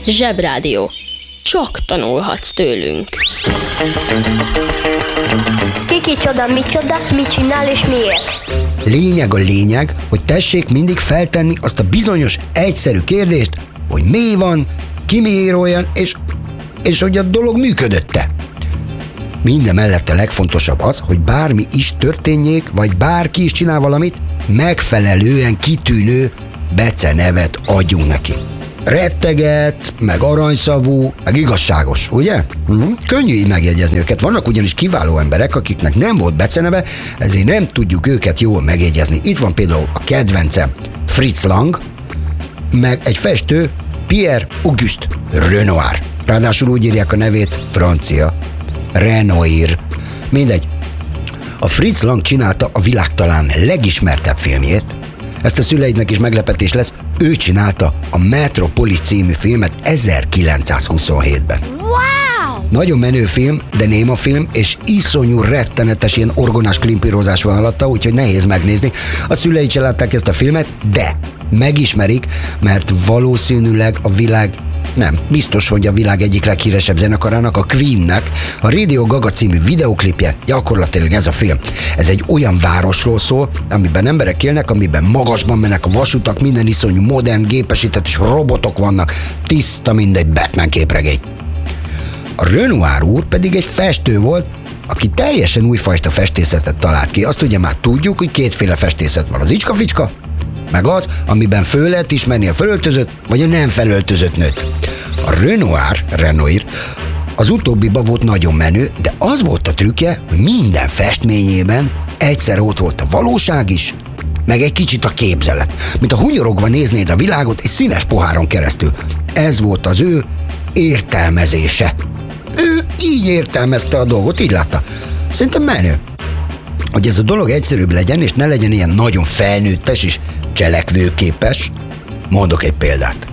Zsebrádió. Csak tanulhatsz tőlünk. Kicsoda, micsoda, mit csinál és miért? Lényeg a lényeg, hogy tessék mindig feltenni azt a bizonyos, egyszerű kérdést, hogy mi van, ki miért olyan, és hogy a dolog működött-e. Minden mellett a legfontosabb az, hogy bármi is történjék, vagy bárki is csinál valamit, megfelelően kitűnő becenevet adjunk neki. Retteget, meg aranyszavú, meg igazságos, ugye? Könnyű így megjegyezni őket. Vannak ugyanis kiváló emberek, akiknek nem volt beceneve, ezért nem tudjuk őket jól megjegyezni. Itt van például a kedvencem, Fritz Lang, meg egy festő, Pierre Auguste Renoir. Ráadásul úgy írják a nevét, francia. Renoir. Mindegy. A Fritz Lang csinálta a világ talán legismertebb filmjét. Ezt a szüleidnek is meglepetés lesz. Ő csinálta a Metropolis című filmet 1927-ben. Wow! Nagyon menő film, de néma film, és iszonyú rettenetes ilyen orgonás klimpírozás van alatta, úgyhogy nehéz megnézni. A szüleid se látták ezt a filmet, de megismerik, mert valószínűleg a világ, nem, biztos, hogy a világ egyik leghíresebb zenekarának, a Queennek a Radio Gaga című videoklipje gyakorlatilag ez a film. Ez egy olyan városról szól, amiben emberek élnek, amiben magasban mennek a vasutak, minden iszonyú modern, gépesített és robotok vannak, tiszta mindegy Batman képregény. A Renoir úr pedig egy festő volt, aki teljesen újfajta festészetet talált ki. Azt ugye már tudjuk, hogy kétféle festészet van, az icska-ficska, meg az, amiben föl lehet ismerni a felöltözött, vagy a nem felöltözött nőt. A Renoir az utóbbiba volt nagyon menő, de az volt a trükkje, hogy minden festményében egyszer ott volt a valóság is, meg egy kicsit a képzelet. Mint a hunyorogva néznéd a világot egy színes poháron keresztül. Ez volt az ő értelmezése. Ő így értelmezte a dolgot, így látta. Szerintem menő. Hogy ez a dolog egyszerűbb legyen, és ne legyen ilyen nagyon felnőttes és cselekvőképes, mondok egy példát.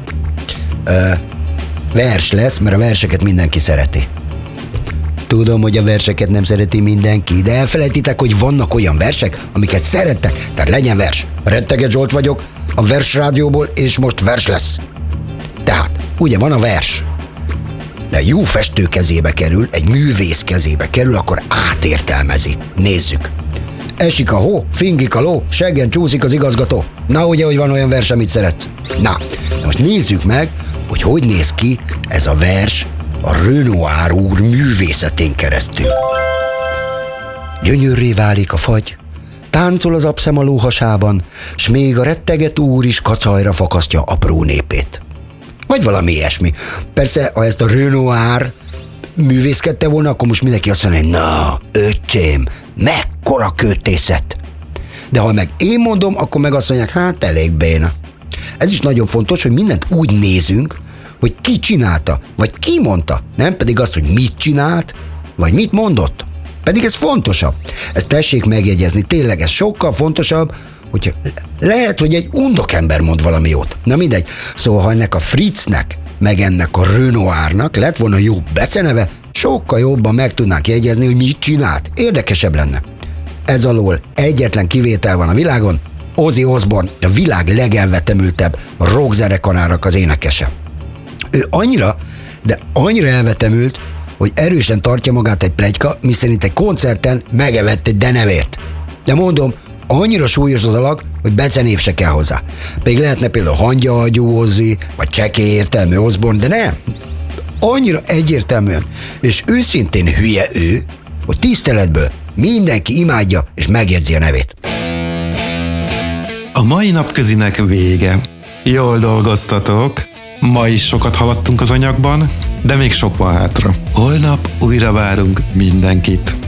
Vers lesz, mert a verseket mindenki szereti. Tudom, hogy a verseket nem szereti mindenki, de elfelejtitek, hogy vannak olyan versek, amiket szerettek, tehát legyen vers. Retteget Zsolt vagyok, a Versrádióból, és most vers lesz. Tehát, ugye van a vers, de jó festő kezébe kerül, egy művész kezébe kerül, akkor átértelmezi. Nézzük. Esik a hó, fingik a ló, seggen csúszik az igazgató. Na ugye, hogy van olyan vers, amit szeretsz? Na, de most nézzük meg, hogy néz ki ez a vers a Renoir úr művészetén keresztül. Gyönyörré válik a fagy, táncol az abszem a lóhasában, s még a retteget úr is kacajra fakasztja apró népét. Vagy valami ilyesmi. Persze, ha ezt a Renoir művészkedte volna, akkor most mindenki azt mondja, hogy na, öcsém, mekkora költészet. De ha meg én mondom, akkor meg azt mondják, hát elég béna. Ez is nagyon fontos, hogy mindent úgy nézünk, hogy ki csinálta, vagy ki mondta, nem pedig azt, hogy mit csinált, vagy mit mondott. Pedig ez fontosabb. Ezt tessék megjegyezni, tényleg ez sokkal fontosabb, hogyha lehet, hogy egy undokember mond valami jót. Na mindegy. Szóval, ha ennek a Fritznek, meg ennek a Renoirnak lett volna jobb beceneve, sokkal jobban meg tudnánk jegyezni, hogy mit csinált. Érdekesebb lenne. Ez alól egyetlen kivétel van a világon, Ozzy Osbourne, a világ legelvetemültebb rockzenekarának az énekese. Ő annyira, de annyira elvetemült, hogy erősen tartja magát egy pletyka, miszerint egy koncerten megevett egy denevért. De mondom, annyira súlyos az alag, hogy becenév se kell hozzá. Pedig lehetne például hangyahagyú Ozzy, vagy csekély értelmű Osbourne, de nem. Annyira egyértelműen, és őszintén hülye ő, hogy tiszteletből mindenki imádja és megjegyzi a nevét. A mai napközinek vége. Jól dolgoztatok. Ma is sokat haladtunk az anyagban, de még sok van hátra. Holnap újra várunk mindenkit.